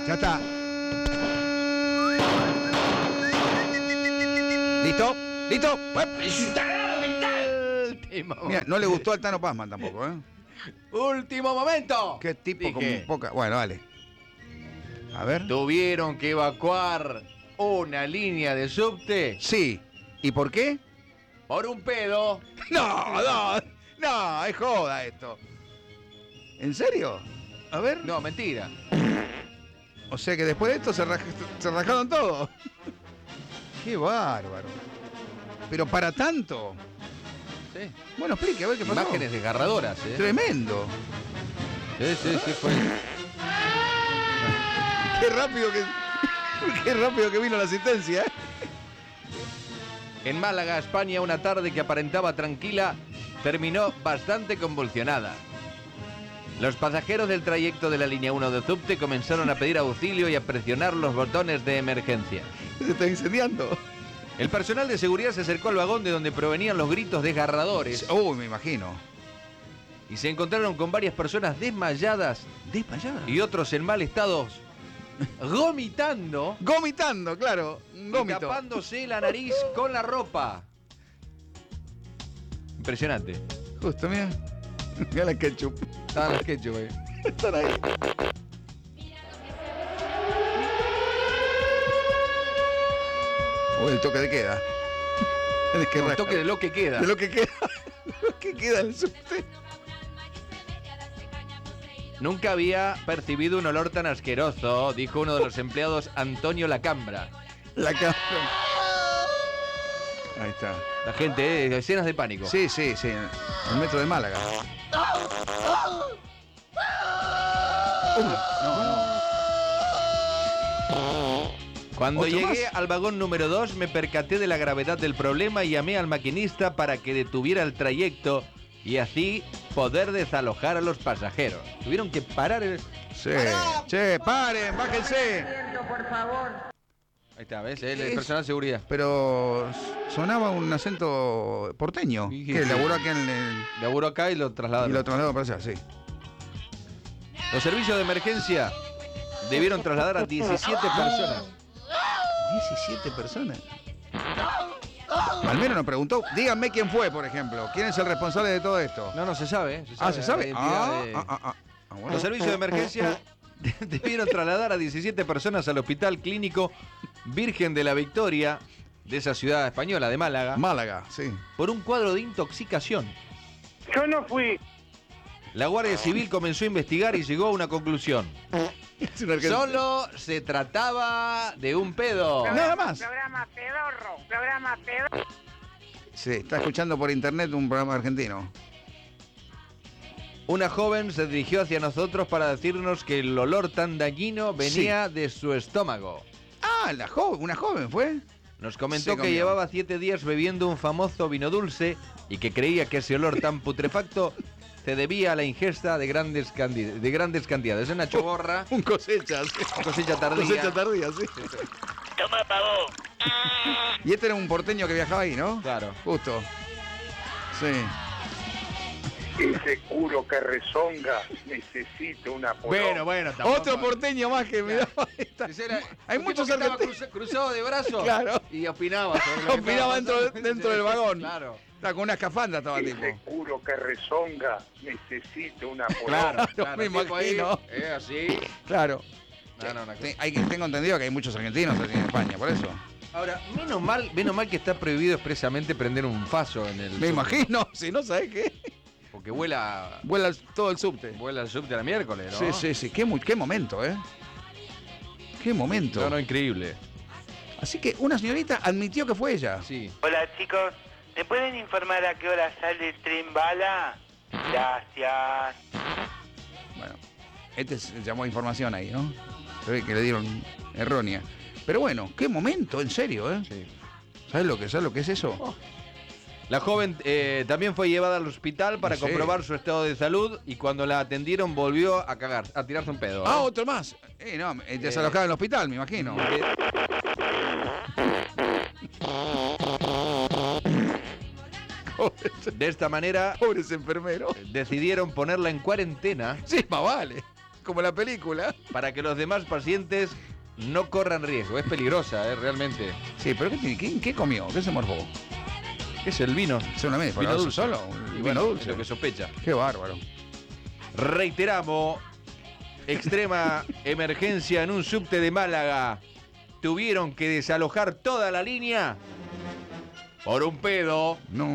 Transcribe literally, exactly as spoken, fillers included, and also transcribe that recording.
Ya está. ¿Listo? ¿Listo? Mira, no le gustó al Tano Pazman tampoco, ¿eh? Último momento. Qué tipo Dije, con poca... Bueno, vale. A ver. Tuvieron que evacuar una línea de subte Sí. ¿Y por qué? por un pedo. No, no, no, es joda esto. ¿En serio? A ver. No, mentira. O sea que después de esto se, raj... se rajaron todo. Qué bárbaro. Pero para tanto. Sí. Bueno, explique, a ver qué pasó. Imágenes desgarradoras, ¿eh? Tremendo. Sí, sí, sí, fue. Qué rápido que... Qué rápido que vino la asistencia, ¿eh? En Málaga, España, una tarde que aparentaba tranquila terminó bastante convulsionada. Los pasajeros del trayecto de la línea uno de subte comenzaron a pedir auxilio y a presionar los botones de emergencia. Se está incendiando. El personal de seguridad se acercó al vagón de donde provenían los gritos desgarradores. Uy, me imagino. Y se encontraron con varias personas desmayadas. ¿Desmayada? Y otros en mal estado, vomitando. Gomitando, claro. Y Gómito. tapándose la nariz con la ropa. Impresionante. Justo, mira. Mira la ketchup. Estaban los ketchup ahí. Están ahí. Uy, el toque de queda. El que Un rasca. toque de lo que queda. De lo que queda. De lo que queda en el subte. Nunca había percibido un olor tan asqueroso, dijo uno de los empleados, Antonio Lacambra. La cámara. Ahí está. La gente, eh, escenas de pánico. Sí, sí, sí. El metro de Málaga. Uy, no, no. Cuando ¿Otro llegué más? al vagón número dos me percaté de la gravedad del problema y llamé al maquinista para que detuviera el trayecto y así poder desalojar a los pasajeros. Tuvieron que parar el... Sí. Che, paren, bájense. Por favor. Ahí está, ¿ves? El, ¿Qué el es? personal de seguridad. Pero sonaba un acento porteño. Sí, Que sí. laburó aquí en el... Laburó acá y lo Y trasladaron. lo trasladó para allá, sí. Los servicios de emergencia debieron trasladar a diecisiete personas. diecisiete personas. Al menos nos preguntó, díganme quién fue, por ejemplo. ¿Quién es el responsable de todo esto? No, no, se sabe. ¿eh? Se Ah, ¿se sabe? la identidad Ah, de- ah, ah, ah. Ah, bueno. Los servicios de emergencia debieron trasladar a diecisiete personas al Hospital Clínico Virgen de la Victoria de esa ciudad española, de Málaga, Málaga, sí. por un cuadro de intoxicación. Yo no fui. La Guardia Civil comenzó a investigar y llegó a una conclusión. Es un argentino. Solo se trataba de un pedo. Nada más. Programa pedorro. Programa pedorro. Sí, está escuchando por internet un programa argentino. Una joven se dirigió hacia nosotros para decirnos que el olor tan dañino venía de su estómago. Ah, la joven, una joven fue. Nos comentó Se que comió. llevaba siete días bebiendo un famoso vino dulce y que creía que ese olor tan putrefacto se debía a la ingesta de grandes, candi- de grandes cantidades. Una choborra, Un cosecha, sí. cosecha tardía. Cosecha tardía, sí. Toma pavó. Y este era un porteño que viajaba ahí, ¿no? Claro. Justo. Sí. Ese culo que rezonga necesita una poronga. Bueno, bueno, tampoco. Otro porteño más que me daba esta. Ese era- Hay un muchos tipo que estaba argentinos. cruza- cruzado de brazos. Claro. Y opinaba sobre lo que Opinaba estaba dentro, pasando. dentro del vagón. Claro. Estaba con una escafanda, estaba el tipo. Ese culo que rezonga necesita una poronga. Claro, Claro, claro. me el tipo ahí, imagino. eh, así. Claro. No, no, no. Te- hay que, tengo entendido que hay muchos argentinos aquí en España, por eso. Ahora, menos mal, menos mal que está prohibido expresamente prender un faso en el Me subte, imagino, si no, ¿sabes qué? Porque vuela, Vuela el- todo el subte. vuela el subte a la miércoles, ¿no? Sí, sí, sí. Qué, mu- qué momento, ¿eh? Qué momento. No, no, increíble. Así que una señorita admitió que fue ella. Sí. Hola chicos, ¿me pueden informar a qué hora sale el tren bala? Gracias. Bueno, este se llamó información ahí, ¿no? Se ve que le dieron errónea. Pero bueno, qué momento, en serio, ¿eh? Sí. ¿Sabes lo que, ¿sabes lo que es eso? La joven eh, también fue llevada al hospital para Sí. comprobar su estado de salud y cuando la atendieron volvió a cagar, a tirarse un pedo. ¿eh? Ah, otro más. Eh, no, eh, desalojado en el hospital, me imagino. Eh, Pobres, De esta manera pobres enfermeros. decidieron ponerla en cuarentena Sí, más vale. Como la película. para que los demás pacientes no corran riesgo. Es peligrosa, ¿eh? Realmente. Sí, pero ¿qué, tiene? ¿Qué, qué comió? ¿Qué se morfó? Es el vino. Seguramente, Vino vino dulce. solo. Y Vino bueno, dulce. es lo que sospecha. Qué bárbaro. Reiteramos, extrema emergencia en un subte de Málaga. Tuvieron que desalojar toda la línea por un pedo. No.